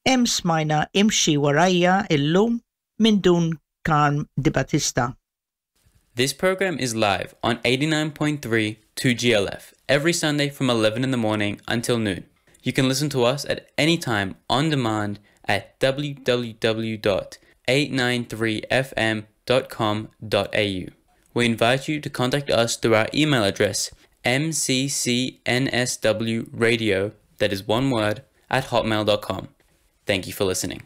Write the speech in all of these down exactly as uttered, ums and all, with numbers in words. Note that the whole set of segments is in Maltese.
Hemm smajna Imxi Warajja illum minn Dun Carm Di Battista. This program is live on eighty-nine point three two G L F every Sunday from eleven in the morning until noon. You can listen to us at any time on demand at w w w dot eight nine three f m dot com dot a u. We invite you to contact us through our email address m c c n s w radio, that is one word, at hotmail dot com. Thank you for listening.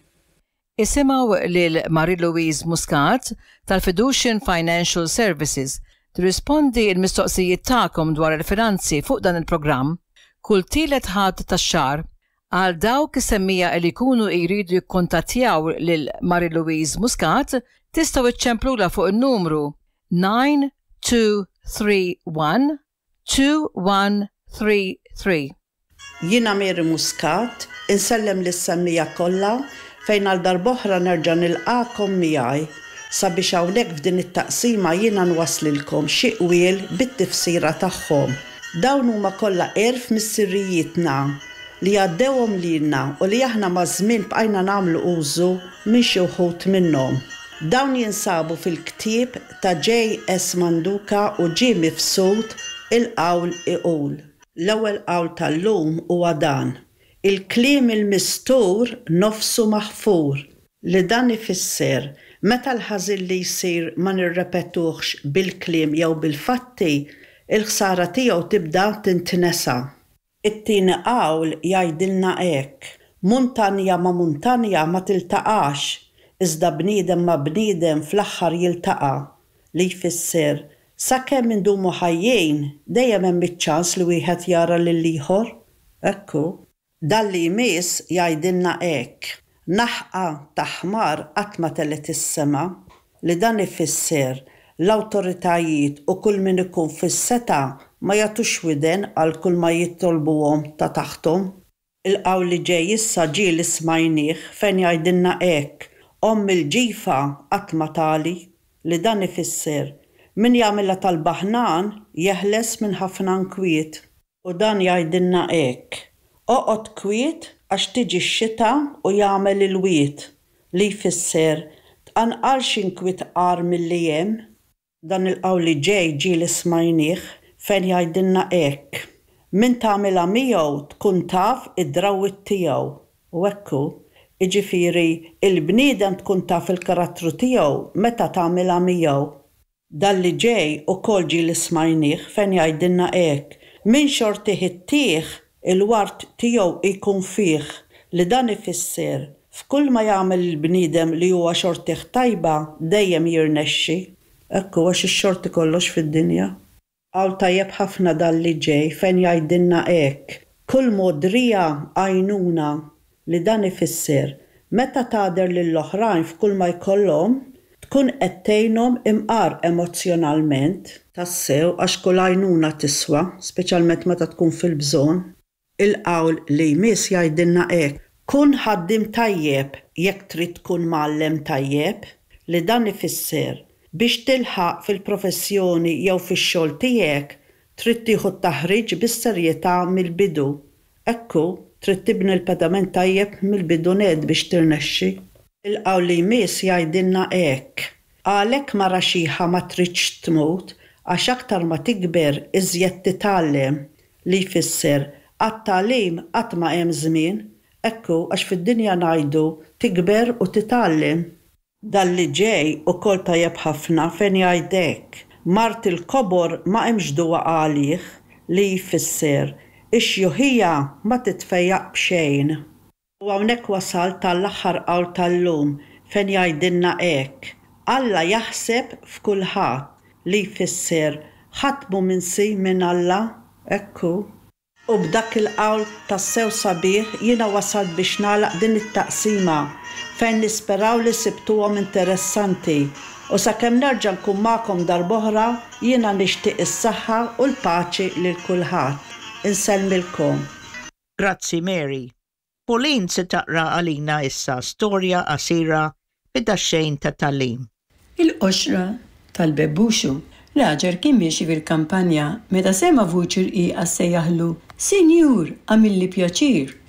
Isimaw lil Marie-Louise Muscat tal-Fiducian Financial Services tirrispondi l-mistoqsijiet tagħkom dwar il-finanzi fuq dan il-programm kull tielet ħadd tax-xahar għal dawk is-semmija li jkunu jridu jikkuntattjaw lil Marie-Louise Muscat tistgħu iċċemplula fuq in-numru nine two three one two one three three. Jiena Mary Muscat, insellem lis-semmija kollha fejn għal darb'oħra nerġa' nilqakom miegħi sabiex hawnhekk f'din it-taqsima jiena nwaslilkom xi qwiel bit-tifsira tagħhom. Dawn huma kollha erf mis-sirrijietna li għaddewhom lilna u li aħna maż-żmien bqajna nagħmlu użu minn xi wħud minnhom. Dawn jinsabu fil-ktieb ta' J S Manduka u ġie mifsud il-qawl iqul. L-ewwel qawl tal-lum huwa dan. Il-kliem il-mistur nofsu maħfur li dan ifisser meta l-ħażin li jsir ma nirrepetuhx bil-kliem jew bil-fatti, il-ħsara tiegħu tibda tintinesa. It-tieni qawl jgħidilna hekk: muntanja ma' muntanja ma tiltaqax, iżda bniedem ma' bniedem fl-aħħar jiltaqa', li jfisser sakemm indumu ħajjin dejjem hemm iċ-ċans li wieħed jara lil ieħor. Ekku. Dan li jmiss jgħidilna hekk: naħqa ta' ħmar qatt ma telet is-sema, li dan ifisser l-awtoritajiet u kull min ikun fis-seta ma jagħtux widen għal kull ma jittolbuhom ta' taħthom. Il-qawl li ġej issa ġie li smajnieh fejn jgħidilna hekk: omm il-ġifa qatt ma tali, li dan ifisser min jagħmilha tal-baħnan jeħles minn ħafna nkwiet. U dan jgħidilna hekk: oqgħod kwiet għax tiġi x-xita u jagħmel il-wiet, li jfisser tqanqalx inkwiet qar milli hemm. Dan il-qawl li ġej ġie li smajnieh fejn jgħidilna hekk: min tagħmilha miegħu tkun taf id-drawwiet tiegħu. U hekku, jiġifieri il-bniedem tkun taf il-karattru tiegħu meta tagħmilha miegħu. Dan li ġej ukoll ġie li smajnieh fejn jgħidilna hekk: min xortih ittieħ il-wart tiegħu jkun fih, li dan ifisser f'kull ma jagħmel il-bniedem li huwa xortih tajba dejjem jirnexxi. Ekku għax ix-xorti kollox fid-dinja. Qawl tajjeb ħafna dan li ġej fejn jgħidilna hekk: kull modrija għajnuna, li dan ifisser meta tagħder lill-oħrajn f'kull ma jkollhom tkun qed tgħinhom imqar emozjonalment. Tassew għax kull għajnuna tiswa, speċjalment meta tkun fil-bżonn. Il-qawl li jmiss jgħidilna hekk: kun ħaddim tajjeb jekk trid tkun mgħallem tajjeb, li dan ifisser biex tilħaq fil-professjoni jew fix-xogħol tiegħek trid tieħu t-taħriġ bis-serjetà mill-bidu. Ekku, trid tibni l-pedament tajjeb mill-bidu ned biex tirnexxi. Il-qawl li jmiss jgħidilna hekk: għalhekk mara xieħa ma tridx tmut għax aktar ma tikber iżjed titgħallem, li jfisser għat-tagħlim qatt ma hemm żmien, ekku għax fid-dinja ngħidu tikber u titgħallem. Dan li ġej ukoll tajjeb ħafna fejn jgħid hekk: mart il-kobor ma hemmx duwa għalih, li jfisser ix-xjuħija ma titfejjaq b'xejn. U hawnhekk wasal tal-aħħar qawl tal-lum fejn jgħidilna hekk: Alla jaħseb f'kulħadd, li jfisser ħatmu minn si minn Alla. Ekku. U b'dak il-qawl tas-sew sabiħ jiena wasalt biex nagħlaq din it-taqsima fejn nisperaw li sibtuhom interessanti u sakemm nerġa' nkun magħkom darb'oħra jiena nixtieq is-saħħa u l-paċi lil kulħadd. Insellmilkom. Grazzi Mary. Pauline se taqra għalina issa storja qasira bid-daxxejn ta' tagħlim. Il-qoxra tal-Bebbuxu. Raġel kien miexi fil-kampanja meta sema vuċi rqieqa sejjaħlu: Sinjur, għamilli pjaċir,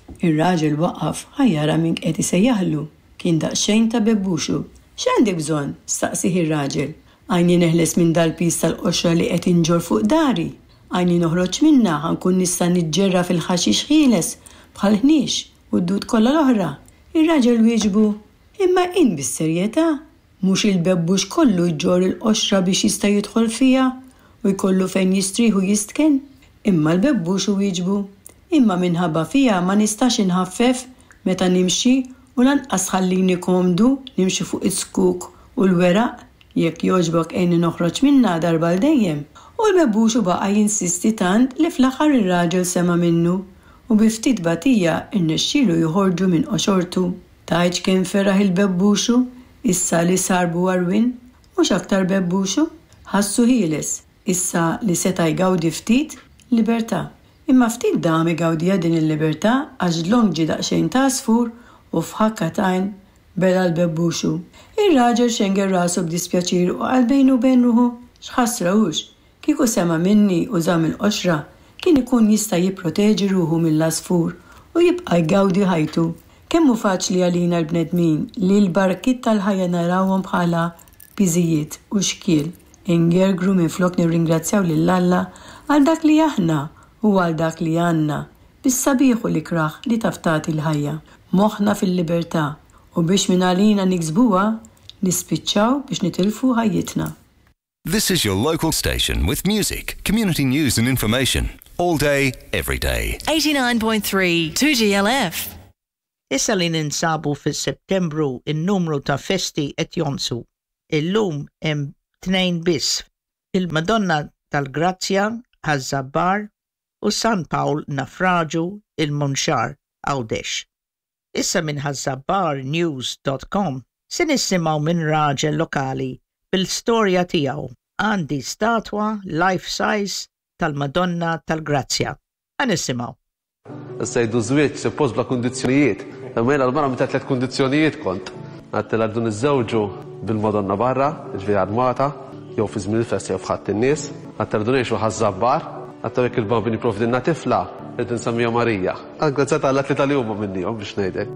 Ir-raġel waqaf ħajjara min qed isejjaħlu. Kien daqsxejn ta' bebbuxu. X'għandi bżonn? Staqsih ir-raġel. Għajni neħles minn dal-pis tal-qoxra li qed inġor fuq dari. Għajni noħroġ minna ħankun nista' niġġerra fil-ħaxix ħieles bħal ħniex u d-dud kollha l-oħra. Ir-raġel wieġbu, imma in bis-serjetà mhux il-bebbux kollu jġor il-qoxra biex jista' jidħol fiha u jkollu fejn jistrieħu jistken. Imma l-bebbux u wieġbu, imma minħabba fiha ma nistax inħaffef meta nimxi u lanqas ħallini komdu nimxi fuq is-skuk u l-weraq jekk jogħġbok għejni noħroġ minna darba l-dejjem. U l-bebbuxu baqa jinsisti tant li fl-aħħar ir-raġel sema minnu u biftit batija irnexxielu joħorġu minn qoxortu. Tajġ kien ferraħ il-bebbuxu issa li sarbu warwin mhux aktar bebbuxu ħassu ħieles issa li seta' jgawdi ftit libertà. Imma ftit dam igawdija din il-libertà għax l-long ġi daqsxejn ta' sfur u f'ħakkatajn bela l-bebbuxu. Ir-raġel xenger rasu b'dispjaċir u qal bejnu bejn ruħu x'ħassra hux. Kieku sema minni u żamm il-qoxra kien ikun jista' jipproteġi ruħu mill-asfur u jibqa' jgawdi ħajtu. Kemm hu faċli għalina l-bnedmin li l-barkit tal-ħajja narawhom bħala biżijiet u xkiel. Ingergru minflok nirringrazzjaw lill-Alla għal dak li aħna u għal dak li għandna bis-sabiħ u l-ikraħ li taftati l-ħajja. Moħħna fil-libertà u biex minn għalina niksbuha nispiċċaw biex nitilfu ħajjitna. This is your local station with music, community news and information. All day, every day. eighty-nine point three two G L F. Issa li ninsabu fis-Settembru in-numru ta' festi qed jonsu. Illum hemm tnejn biss. Il-Madonna tal-Grazzja ħaż-Żabbar u San Pawl Nafraġu il-Munxar Għawdex. Issa minn ħaż-żabbar news dot com se nisimgħu minn raġel lokali bil-storja tiegħu. Għandi statwa life size tal-Madonna tal-Grazzja. Ħanisimgħu. Issa jdu żwieġ suppost bla kundizzjonijiet. Imma jiena l-mara meta tliet kundizzjonijiet kont. Għattilha rdu niżżewġu bil-Madonna barra, ġifieri armata, jew fi żmien il-festa jew f'ħadd in-nies. Għatta rdu ngħixu ħaż-Żabbar, għatta jekk il-bambini provdilna tifla, qed insemmija Marija. Grazzi tal-atli tal-jum minnihom biex ngħidlek.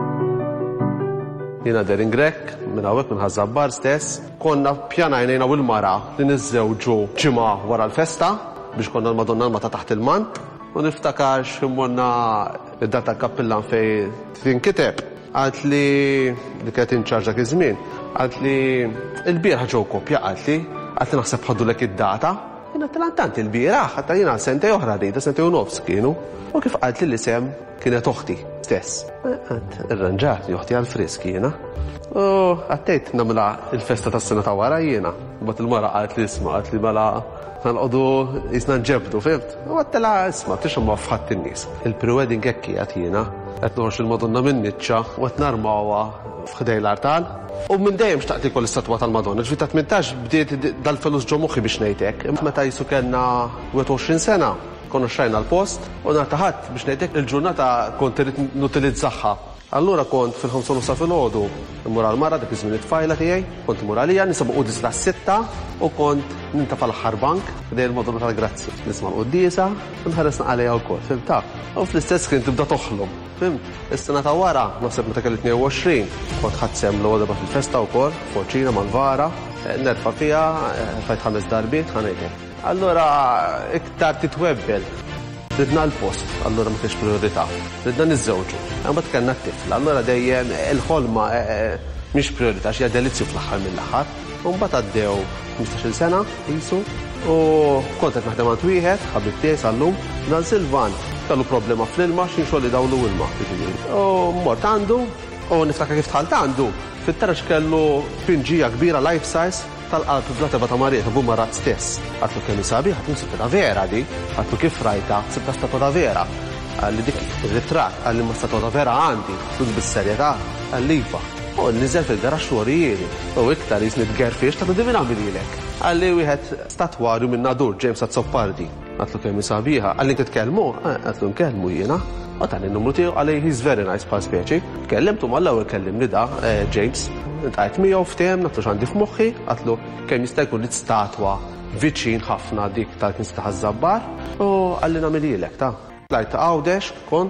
Jiena Derin Grek, minn hawnhekk minn ħaż-Żabbar stess, konna pjanajnejna u l-mara li niżżewġu ġimgħa wara l-festa biex konna l-Madonna l-mata taħt il-mant u niftakar x'immonna id-data kappillan fejn tinkiteb. Għalt li li kienet inċarġa iż-żmien, għalt li l-bieraħ ġew koppja għalt li għalt li naħseb ħaddulek id-data. Jiena talantant il-bieraħ, ħatta jiena sentej oħra rida, sentej u nofs kienu. U kif qalt li l-isem kienet uħti stess. Irranġat joħti għal-friski jiena. U għattejt nagħmilha il-festa tas-sena ta' wara jiena. U bat il-mara qalt li isma' qalt li mela nqogħdu jisna nġebdu, fimt? U għattela isma' tixhom ma fħatt in-nies. Il-pre-wedding hekk qiegħed jiena qed noħroġ il-Madonna minn niċċa u qed narmawha f'ħdej l-artal. U minn dejjem xtaqt ikol is-statwa tal-Madonna, ġifieri ta' tmintax bdiet dal-felus ġo moħħi biex ngħidlek. Meta jisu kellna wieħed u għoxrin sena, konna xrajna l-post u nartaħat biex ngħidlek il-ġurnata kont irid nutilizzaħħa. Allura kont fil-ħomsa nofsa filgħodu immur għall-mara dak iż-żmien it-tfajla tiegħi, kont imur għalija nisabu qudis las-sitta u kont ninta fl-aħħar bank f'dej il-Madonna tal-Grazzja. Nisma' l-quddiesa u nħares għalejha wkoll, fimta. U fl-istess kien tibda toħlom. Fimt, is-sena ta' wara, naħseb meta kelli tnejn u għoxrin, kont ħadd sehem l-ewwel darba fil-festa wkoll, foċina mal-vara, nerfa' fiha, fajt ħames darbiet ħanejtek. Allura iktar titwebbel. Ridna l-post, allura ma kienx priorità. Ridna niżżewġu. Imbagħad kellna t-tifla, allura dejjem il-ħolma mhix priorità xi delizzju fl-aħħar mill-aħħar. U mbagħad għaddew ħmistax-il sena qisu u kont qed naħdem għand wieħed ħabib tiegħi sal-lum dan Silvan kellu problema fl-ilma xi xogħol dawlu ilma. U mort għandu u niftakar kif tħalt għandu fit-tarax kellu pinġija kbira life size tal-qalb blateba ta' Marija ta' Bumarat stess. Għatlu kemm sabiħ għatlu sibta ta' vera di, għatlu kif rajta sibta statwa ta' vera. Għalli dik il-ritrat, għalli ma statwa ta' vera għandi, tuz bis-serjetà, għallifa. U niżel fil-garax xorijieri, u iktar jisni t-gerfiex ta' divina għamililek. Għalli wieħed statwarju minn nadur James Azzoppardi. Għatlu kemm sabiħa, għalli titkellmu, għatlu nkellmu jiena. U tan il-numru tiegħu għalli he's very nice pa' speċi. Kellimtu mal-ewwel kellimni da, James. Għajt miegħu ftem, nagħtu x'għandi f'moħħi, għatlu kemm jista' jkun statwa viċin ħafna dik tal-kien ħaż-Żabbar u għalli nagħmililek ta'. Tlajt Għawdex kont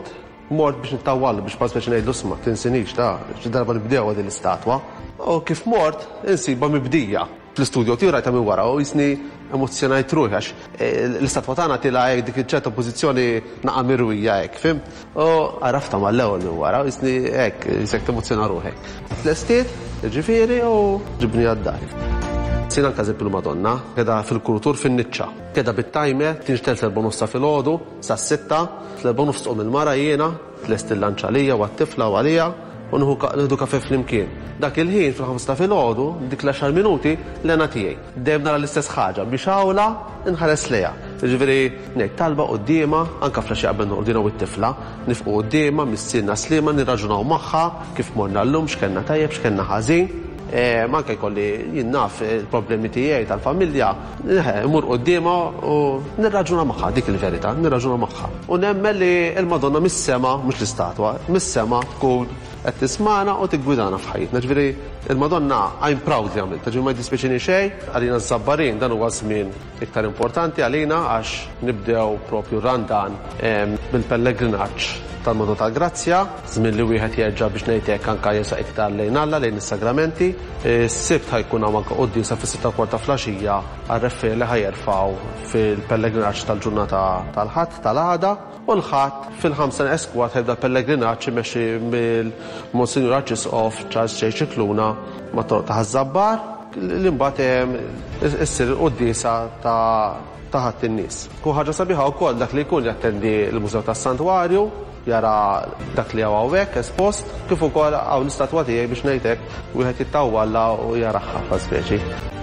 mort biex nittawwal biex pas biex ngħidlu sma' tinsinix ta' xi darba nibdew din l-istatwa. U kif mort insibha mibdija fl-istudju tiegħu rajta minn wara u jisni emozzjonajt ruħi għax l-istatwa tagħna tilha hekk dik ċerta pożizzjoni naqa' mirwija hekk, fim? U għarafta mal-ewwel minn wara u jisni hekk jisek temozzjona ruħek. Tlestiet, ġifieri u ġibni għad-dar. Sina anka żipp il-Madonna, keda fil-kultur fin-niċċa. Keda bit-tajmer tinġtel tlerbon nofsa fil-ħodu, sa' sitta, tlerbon nofs tqum il-mara jiena, tlest il-lanċ għalija u għat-tifla u għalija u nħu kafe fl-imkien. Dak il-ħin fil-ħamsta fil-ħodu, dik l-għaxar minuti l-ena tiegħi. Dejjem nara l-istess ħaġa biex għawla nħares lejha. Jiġifieri ngħid talba qudiema anke flaxi qabel noqogħdina u t-tifla, nifqu qudiema missielna sliema nirraġunaw magħha kif morna llum x'kellna tajjeb x'kellna ħażin. Manka jkolli jinnaf il-problemi tiegħi tal-familja, imur qudiema u nirraġuna magħha dik il-verità, nirraġuna magħha. U nemmen li l-Madonna mis-sema mhux l-istatwa, mis-sema tkun qed tismana u tiggwidana f'ħajjitna. Ġifieri il-Madonna I'm proud li għamilt, ġifieri ma jdispiċini xejn, għalina żabbarin dan huwa żmien iktar importanti għalina għax nibdew propju randan bil-pellegrinaġġ tal-Madonna tal-Grazzja, żmien li wieħed jerġa' biex ngħid hekk anke jesaq iktar lejn Alla lejn is-sagramenti. Is-sibt ħajkun hawn anke qudiesa fis-sitta kwarta flaxija għar-reffier li ħajerfgħu fil-pellegrinaġġ tal-ġurnata tal-Ħadd tal-għada u l-Ħadd fil-ħamsa eskwat ħebda pellegrinaġġ imexxi mill-Monsinjur Arċisqof Charles J. Cicluna ma' toroq ta' Ħażabbar li mbagħad issir il-qudiesa ta' ħadd in-nies. Kun ħaġa sabiħa wkoll dak li jkun jattendi l-Mużew tas-Santwarju jara dak li hawn hawnhekk espost kif ukoll hawn l-istatwa tiegħi biex ngħid hekk wieħed jittawwalla u jaraħħa pa' speċi.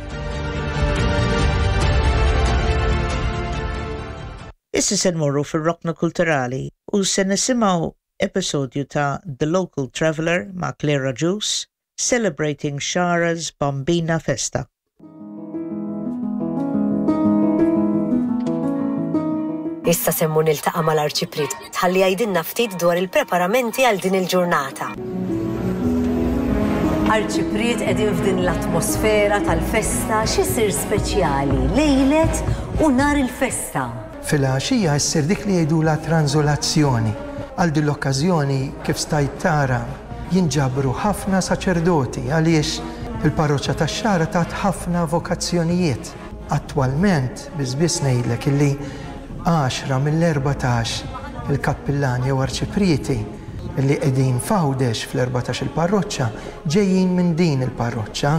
Issa se nmorru fir-Rokna Kulturali u se nisimgħu episodju ta' The Local Traveller ma' Clara Juice celebrating Xara's Bambina Festa. Issa semmu niltaqa' mal-Arċiprit tħalli jgħidilna ftit dwar il-preparamenti għal din il-ġurnata. Arċiprit qegħdin f'din l-atmosfera tal-festa x'isir speċjali lejlet u nhar il-festa. Fil-għaxija issir dik li jgħidula tranzolazzjoni. Għal din l-okkażjoni kif stajt tara jinġabru ħafna saċerdoti għaliex il-parroċċa tax-Xara tat ħafna vokazzjonijiet. Attwalment biżbiss ngħidlek illi għaxra mill-erbatax il-kappillani u arċiprieti li qegħdin f'Għawdex fl-erbatax il-parroċċa ġejjin minn din il-parroċċa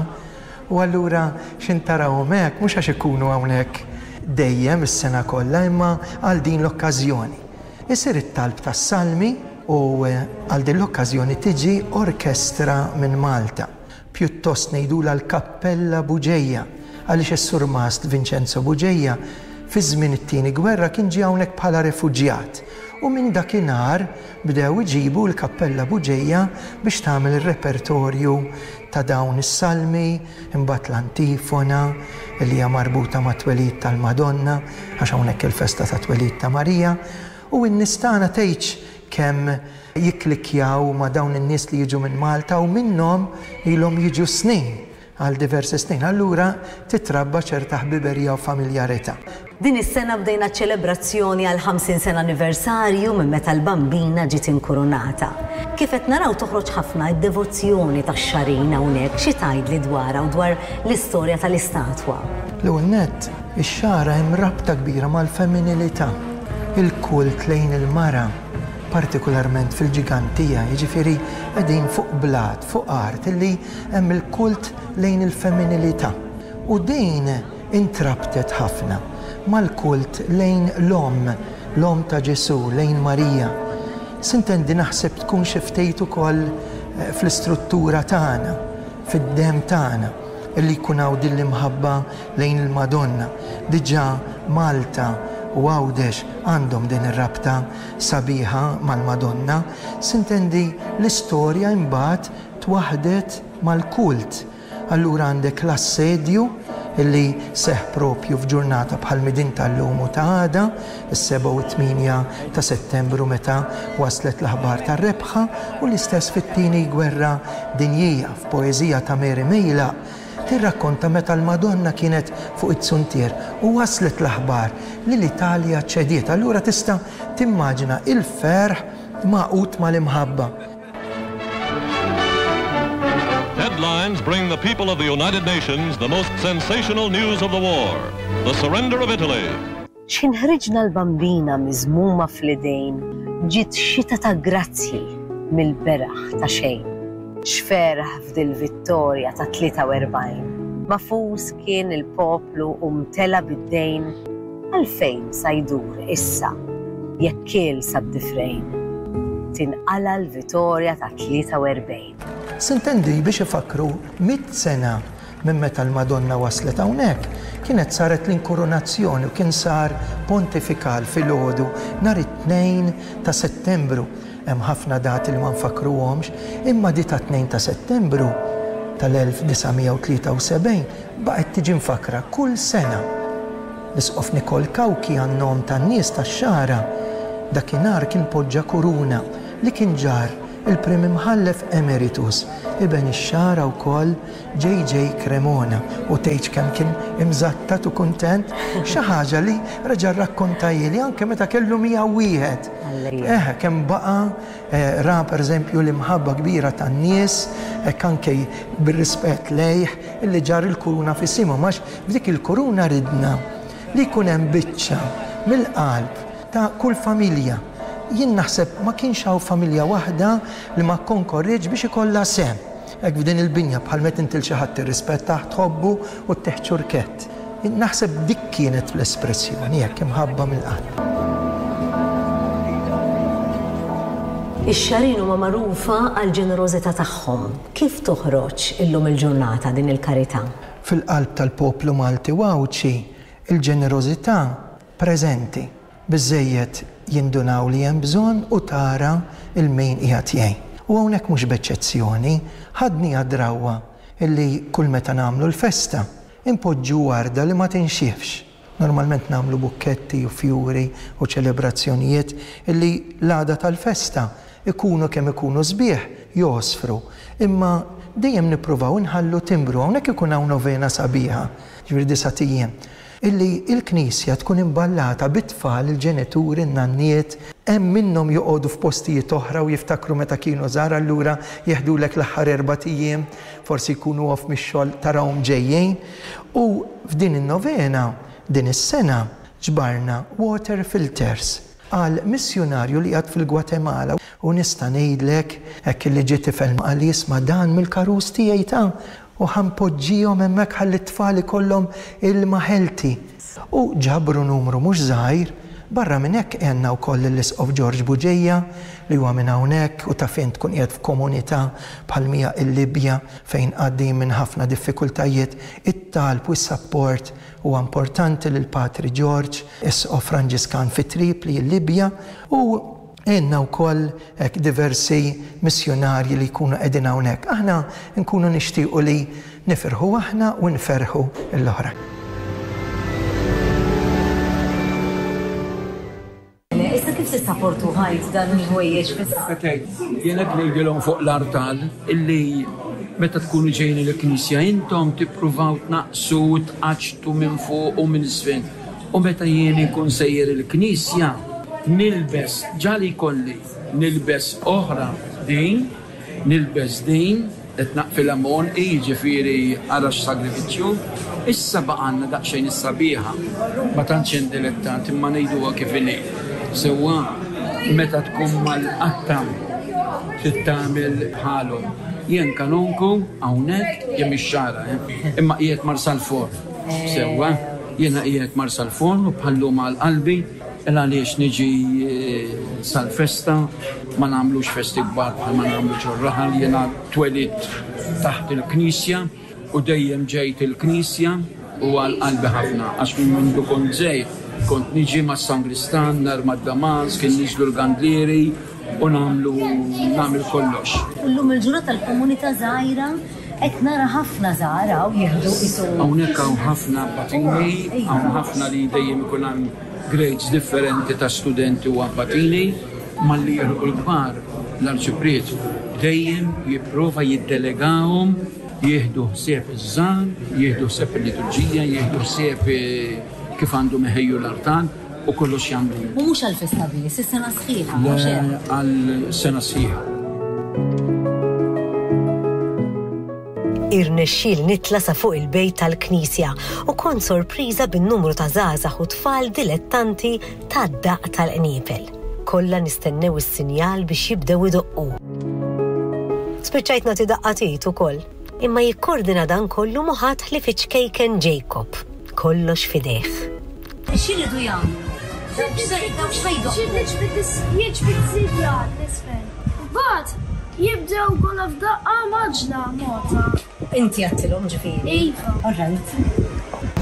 u allura x'intarawhom hekk mhux għax ikunu hawnhekk dejjem is-sena kollha imma għal din l-okkażjoni. Isir it-talb tas-salmi u għal din l-okkażjoni tiġi orkestra minn Malta. Pjuttost ngħidula l-Kappella Buġejja għaliex is-Sur Mast Vincenzo Buġejja fi żmien it-tieni gwerra kien ġie hawnhekk bħala refuġjat u minn dakinhar bdew iġibu l-Kappella Buġejja biex tagħmel ir-repertorju ta' dawn is-salmi, imbagħad l-antifona li hija marbuta ma' twelid tal-Madonna għax hawnhekk il-festa ta' twelid ta' Marija u n-nistana tgħidx kemm jikklikjaw ma' dawn in-nies li jiġu minn Malta u minnhom ilhom jiġu snin għal diversi snin, allura titrabba ċerta ħbiberija u familjarità. Din is-sena bdejna ċelebrazzjoni għal ħamsin sena anniversarju minn meta l-bambina ġiet inkurunata. Kif qed naraw toħroġ ħafna d-devozzjoni tax-Xarin hawnhekk xi tgħidli dwarha u dwar l-istorja tal-istatwa. L-ewwel nett, ix-Xara hemm rabta kbira mal-femminilità. Il-kult lejn il-mara, partikolarment fil-ġigantija, jiġifieri qegħdin fuq blat, fuq art, illi hemm il-kult lejn il-femminilità. U din intrabtet ħafna mal-kult lejn l-om, l-om ta' Ġesu, lejn Marija. Sintendi naħseb tkun xi ftit ukoll fl-istruttura tagħna, fid-dem tagħna, illi jkun hawn din l-imħabba lejn il-Madonna. Diġà Malta u Għawdex għandhom din ir-rabta sabiħa mal-Madonna, sintendi l-istorja imbagħad twaħdet mal-kult. Allura għandek l-assedju illi seħ propju f'ġurnata bħal midin tal-lum u ta' għada, is-seba' u tminja ta' Settembru meta waslet l-aħbar tar-rebħa u l-istess fit-tieni gwerra dinjija f'poeżija ta' Mary Mejla tirrakkonta meta l-Madonna kienet fuq it-suntier u waslet l-aħbar li l-Italja ċediet. Allura tista' timmaġina il-ferħ maqut mal-imħabba. Headlines bring the people of the United Nations the most sensational news of the war, the surrender of Italy. Xinħriġna l-bambina miżmuma fl-idejn, ġiet xita ta' grazzi mill-beraħ ta' xejn. Xferaħ f'dil vittorja ta' tlieta u erbgħin. Mafus kien il-poplu u mtela bid-dejn, għalfejn sa jdur issa, jekk kiel sab-difrejn. Tinqala l-vittorja ta' tlieta u erbgħin. Sintendi biex ifakru mit sena minn meta l-Madonna waslet hawnhekk, kienet saret l-inkoronazzjoni u kien sar pontifikal fil-ħodu nhar it-tnejn ta' Settembru. Hemm ħafna dati li ma nfakruhomx, imma di ta' tnejn ta' Settembru tal-elf tisa' tlieta u sebgħin baqgħet tiġi mfakra kull sena. L-Isqof Nikol Kawki għan-nom tan-nies tax-xara dakinhar kien poġġa kuruna li kien ġar il-Prim Imħallef Emeritus Ibn ix-Xara wkoll J J Cremona u tgħid kemm kien imżattat u kuntent xi ħaġa li reġa' rrakkontajli anke meta kellu mija u wieħed. Eh, kemm baqa' ra pereżempju l-imħabba kbira tan-nies hekk anke bir-rispett lejh illi ġar il-kuruna fis-simu għax f'dik il-kuruna ridna li jkun hemm biċċa mill-qalb ta' kull familja. Jien naħseb ma kienx hawn familja waħda li ma konkorriġ biex ikollha sem. Hekk f'din il-binja bħal meta intil xi ħadd tirrispetta tħobbu u tteħħ ċurkett. Naħseb dik kienet fl-espressjoni hekk imħabba mill-qalb. Ix-xarin huma magħrufa għall-ġenerożità tagħhom. Kif toħroġ illum il-ġurnata din il-karità? Fil-qalb tal-poplu Malti Wawċi il-ġenerożità preżenti biżżejjed jindunaw li hemm bżonn u tara il-min qiegħed jgħin. U hawnhekk mhux b'eċċezzjoni, ħadni għad-drawwa illi kull meta nagħmlu l-festa impoġġu warda li ma tinxifx. Normalment nagħmlu bukketti u fjuri u ċelebrazzjonijiet illi l-għada tal-festa ikunu kemm ikunu sbieħ josfru. Imma dejjem nippruvaw inħallu timbru hawnhekk ikun hawn novena sabiħa, ġifieri disa' tiem. Illi il-Knisja tkun imballata bit-tfal, il-ġenituri, n-nanniet, hemm minnhom joqogħdu f'postijiet oħra u jiftakru meta kienu żgħar allura jeħdulek l-aħħar erba' ijiem, forsi jkunu off mix-xogħol tarawhom ġejjin. U f'din in-novena, din is-sena, ġbarna water filters għal missjonarju li għad fil-Gwatemala u nista' ngħidlek hekk li ġiet tifhem qal jisma' dan mill-karus tiegħi ta' u ħampoġġihom hemmhekk ħalli t-tfal ikollhom il-maħelti. U ġabru numru mhux żgħir, barra minn hekk għandna wkoll l-Isqof George Buġejja li huwa minn hawnhekk u ta' fejn tkun qiegħed f'komunità bħal mija il-Libja fejn għaddej minn ħafna diffikultajiet, it-talb u s-support huwa importanti lil Patri George, Isqof Franġiskan fi Tripli l-Libja u għenna u koll diversi missjonarji li jkunu qegħdin hawnhekk. Aħna nkunu nixtiequ li nifirħu aħna u nferħu l-oħra. Issa kif tissapportu ħajt dan il-ħwejjeġ fis-saqajt? Jiena ngħidilhom fuq l-artal illi meta tkunu ġejjin il-Knisja intom tippruvaw tnaqsu u tqaċtu minn fuq u minn isfel. U meta jien ikun sejjer il-Knisja nilbes ġali kolli, nilbes oħra din, nilbes din, qed naqfil ammon jiġifieri għarax sagrifiċċju, issa baqanna daqsxejn is-sabiħa. Ma tantx indilettant imma ngħiduha kif inhi. Sewwa meta tkun mal-qattam trid tagħmel bħalhom. Jien kanunku hawnhekk jemm ix-xara, imma qiegħed marsal forn. Sewwa jiena qiegħed marsal forn u bħallum għall-qalbi għaliex niġi sal-festa ma nagħmlux festi kbar bħal ma nagħmlu ġurraħal. Jiena twelit taħt il-Knisja u dejjem ġejt il-Knisja u għal-qalbi ħafna għax minn mindu kont żejt kont niġi mas-Sangristan nar mad-Damas kien niġlu l-Gandlieri u nagħmlu nagħmel kollox. Illum il-ġurnata tal-komunità żgħira qed nara ħafna żgħara u jieħdu isu. Hawnhekk hawn ħafna patini, hawn ħafna li dejjem ikun hemm grades differenti ta' studenti u appatini, ma li jirqu l-kbar l-arċipriet dejjem jipprova jiddelegawhom jieħdu ħsieb iż-żgħar, jieħdu ħsieb il-liturġija, jieħdu ħsieb kif għandu meħejju l-artan u kollox jagħmlu. U mhux għall-festa biss, is-sena sħiħa, mhux hekk. Għall-sena sħiħa. Irnexxiel nitla sa fuq il-bejt tal-Knisja u kont sorpriża bin-numru ta' żgħażagħ u tfal dilettanti tad-daqq tal-qniepel. Kollha nistennew is-sinjal biex jibdew idoqqu. Spiċċajt nagħti daqqatit ukoll, imma jikkordina dan kollu moħat li fiċkejken Jacob. Kollox fidejh. X'iridu jagħmlu? Jiġbid sidja l-isfel. Bad, jibdew kollha f'daqqa maġla mota. Inti għattilhom ġifieri? Iva. All right.